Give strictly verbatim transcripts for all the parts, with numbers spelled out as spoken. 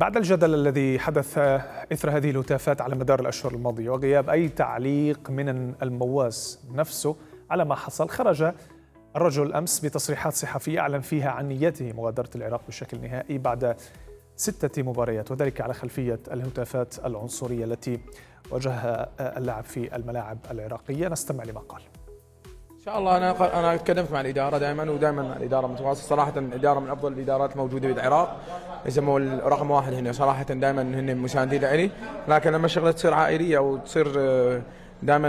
بعد الجدل الذي حدث إثر هذه الهتافات على مدار الأشهر الماضية وغياب أي تعليق من المواس نفسه على ما حصل، خرج الرجل أمس بتصريحات صحفية أعلن فيها عن نيته مغادرة العراق بشكل نهائي بعد ستة مباريات، وذلك على خلفية الهتافات العنصرية التي واجهها اللاعب في الملاعب العراقية. نستمع لما قال. ان شاء الله انا انا تكلمت مع الاداره دائما ودائما مع الاداره متواصل. صراحه الاداره من افضل الادارات الموجوده بالعراق، يسموا رقم واحد هنا صراحه، دائما هن مساندين لي. لكن لما الشغله تصير عائليه وتصير دائما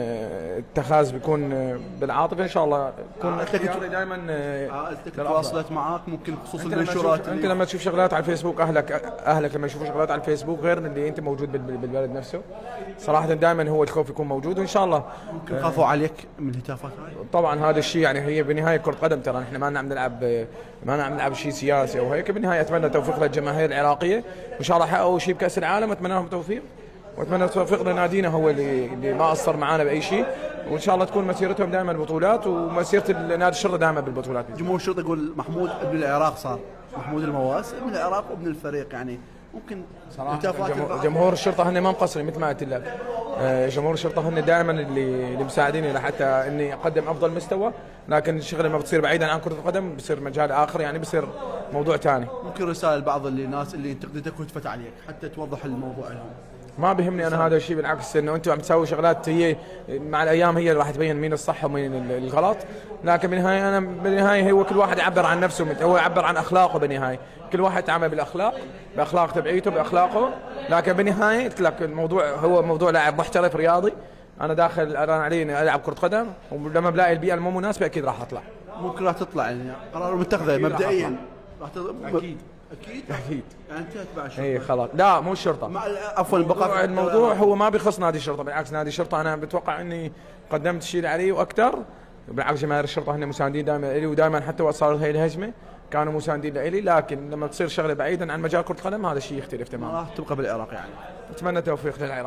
الاتخاذ بيكون بالعاطفه، ان شاء الله يكون اختياري دائما. عائلتك تواصلت معك ممكن بخصوص المنشورات؟ انت لما تشوف شغلات على الفيسبوك، اهلك اهلك لما يشوفوا شغلات على الفيسبوك غير من اللي انت موجود بالبلد نفسه، صراحه دائما هو الخوف يكون موجود. وان شاء الله ممكن خافوا عليك من الهتافات هاي. طبعا هذا الشيء يعني هي بالنهايه كره قدم، ترى احنا ما عم نلعب ما عم نلعب شيء سياسي او هيك. بالنهايه اتمنى توفيق للجماهير العراقيه، وان شاء الله حققوا شيء بكاس العالم، اتمنى لهم توفيق، واتمنى توفيق لنادينا هو اللي, اللي ما قصر معنا باي شيء، وان شاء الله تكون مسيرتهم دائما بطولات ومسيره نادي الشرطه دائما بالبطولات. جمهور الشرطه يقول محمود ابن العراق، صار محمود المواس ابن العراق وابن الفريق، يعني ممكن صراحه جمهور الشرطه هن ما مقصرين مثل ما قلت لك. جمهور الشرطه هن دائما اللي اللي مساعديني لحتى اني اقدم افضل مستوى، لكن الشغله ما بتصير بعيدا عن كره القدم، بصير مجال اخر، يعني بصير موضوع ثاني. ممكن رسائل بعض الناس اللي انتقدتك وهتفت عليك حتى توضح الموضوع لهم؟ ما بيهمني انا هذا الشيء، بالعكس انه انتم عم تسوي شغلات هي مع الايام هي اللي راح تبين مين الصح ومين الغلط، لكن بالنهايه انا بالنهايه هو كل واحد يعبر عن نفسه، هو يعبر عن اخلاقه. بالنهايه كل واحد يتعامل بالاخلاق باخلاق تبعيته باخلاقه، لكن بالنهايه قلت لك الموضوع هو موضوع لاعب محترف رياضي، انا داخل انا علي اني العب كره قدم، ولما بلاقي البيئه المو مناسبه اكيد راح اطلع. ممكن راح تطلع يعني قرار متخذ مبدئيا راح تطلع. اكيد اكيد اكيد يعني انت تتبع الشرطه. اي خلاص، لا مو الشرطه، عفوا بقى الموضوع هو ما بيخص نادي الشرطه، بالعكس نادي الشرطه انا بتوقع اني قدمت الشيء اللي علي واكثر. بالعكس جماهير الشرطه هن مساندين دائما لي، ودائما حتى وقت صارت هي الهجمه كانوا مساندين لي، لكن لما تصير شغله بعيدا عن مجال كره القدم هذا الشيء يختلف تماما. راح تبقى بالعراق يعني. اتمنى توفيق للعراق.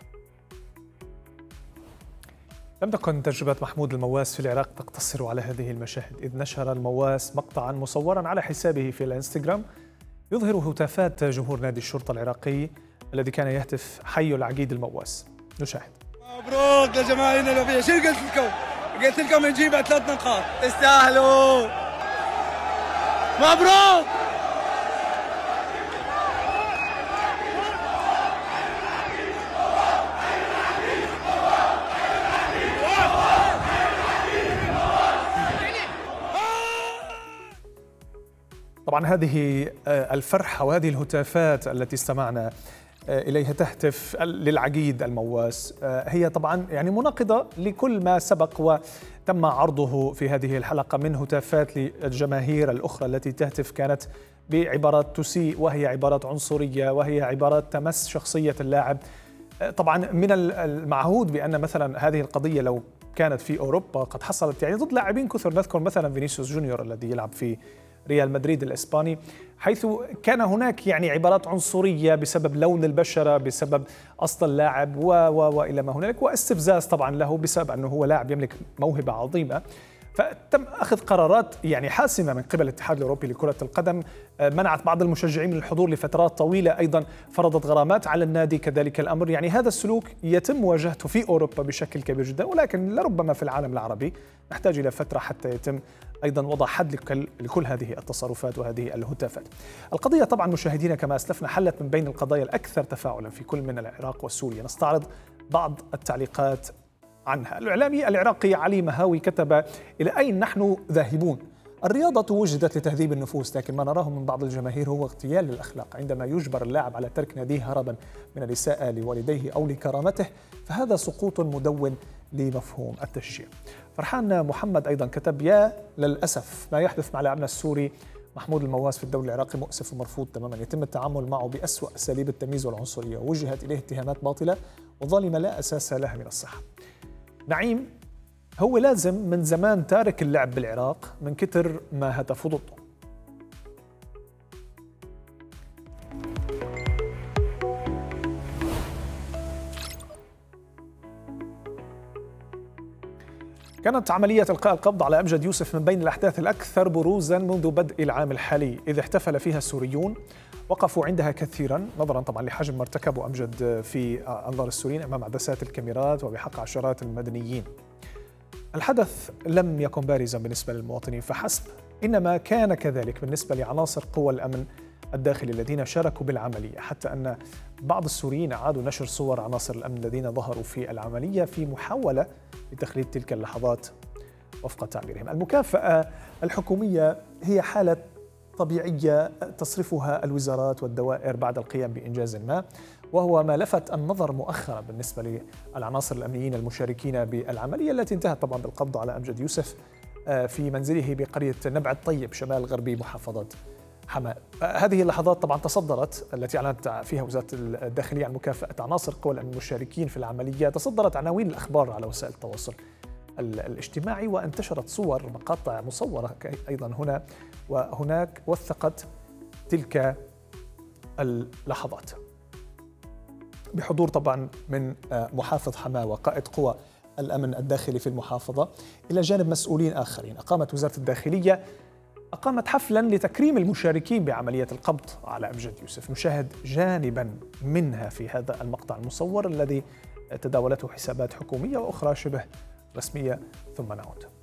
لم تكن تجربة محمود المواس في العراق تقتصر على هذه المشاهد، إذ نشر المواس مقطعا مصورا على حسابه في الانستغرام يظهر هتافات جمهور نادي الشرطة العراقي الذي كان يهتف حي العقيد المواس. نشاهد. مبروك لجماهيرنا الوفية، شو قلت لكم؟ قلت لكم نجيب ثلاث نقاط، تستاهلوا. مبروك. طبعا هذه الفرحة وهذه الهتافات التي استمعنا إليها تهتف للعقيد المواس هي طبعا يعني مناقضة لكل ما سبق وتم عرضه في هذه الحلقة من هتافات للجماهير الأخرى التي تهتف كانت بعبارات تسيء، وهي عبارات عنصرية، وهي عبارات تمس شخصية اللاعب. طبعا من المعهود بأن مثلا هذه القضية لو كانت في أوروبا قد حصلت يعني ضد لاعبين كثر، نذكر مثلا فينيسيوس جونيور الذي يلعب في ريال مدريد الإسباني، حيث كان هناك يعني عبارات عنصرية بسبب لون البشرة، بسبب أصل اللاعب و و وإلى ما هنالك، واستفزاز طبعا له بسبب أنه هو لاعب يملك موهبة عظيمة. فتم أخذ قرارات يعني حاسمة من قبل الاتحاد الأوروبي لكرة القدم، منعت بعض المشجعين من الحضور لفترات طويلة، أيضا فرضت غرامات على النادي كذلك الأمر. يعني هذا السلوك يتم مواجهته في أوروبا بشكل كبير جدا، ولكن لربما في العالم العربي نحتاج إلى فترة حتى يتم أيضا وضع حد لكل هذه التصرفات وهذه الهتافات. القضية طبعا مشاهدينا كما أسلفنا حلت من بين القضايا الأكثر تفاعلا في كل من العراق وسوريا. نستعرض بعض التعليقات عنها. الإعلامي العراقي علي مهاوي كتب: إلى أين نحن ذاهبون؟ الرياضة وجدت لتهذيب النفوس، لكن ما نراه من بعض الجماهير هو اغتيال للأخلاق. عندما يجبر اللاعب على ترك ناديه هربا من الإساءة لوالديه أو لكرامته فهذا سقوط مدون لمفهوم التشجيع. فرحان محمد أيضا كتب: يا للأسف ما يحدث مع لاعبنا السوري محمود المواس في الدوري العراقي مؤسف ومرفوض تماما، يتم التعامل معه بأسوأ أساليب التمييز والعنصرية، ووجهت إليه اتهامات باطلة وظالمة لا أساس لها من الصحة. نعيم: هو لازم من زمان تارك اللعب بالعراق من كتر ما هتفوا ضده. كانت عملية إلقاء القبض على أمجد يوسف من بين الأحداث الأكثر بروزا منذ بدء العام الحالي، إذ احتفل فيها السوريون وقفوا عندها كثيرا نظرا طبعا لحجم ما ارتكبه أمجد في أنظار السوريين أمام عدسات الكاميرات وبحق عشرات المدنيين. الحدث لم يكن بارزا بالنسبة للمواطنين فحسب، إنما كان كذلك بالنسبة لعناصر قوى الأمن الداخلي الذين شاركوا بالعملية، حتى أن بعض السوريين أعادوا نشر صور عناصر الأمن الذين ظهروا في العملية في محاولة لتخليد تلك اللحظات وفق تعبيرهم. المكافأة الحكومية هي حالة طبيعية تصرفها الوزارات والدوائر بعد القيام بإنجاز ما، وهو ما لفت النظر مؤخرا بالنسبة للعناصر الأمنيين المشاركين بالعملية التي انتهت طبعا بالقبض على أمجد يوسف في منزله بقرية نبع الطيب شمال غربي محافظة حماة. هذه اللحظات طبعا تصدرت التي أعلنت فيها وزارة الداخلية عن مكافأة عناصر قوى الأمن المشاركين في العملية، تصدرت عناوين الأخبار على وسائل التواصل الاجتماعي، وانتشرت صور مقاطع مصورة أيضا هنا وهناك وثقت تلك اللحظات بحضور طبعا من محافظ حماة وقائد قوى الأمن الداخلي في المحافظة، إلى جانب مسؤولين آخرين. أقامت وزارة الداخلية أقامت حفلا لتكريم المشاركين بعملية القبض على أمجد يوسف. نشاهد جانبا منها في هذا المقطع المصور الذي تداولته حسابات حكومية وأخرى شبه رسمية، ثم نعود.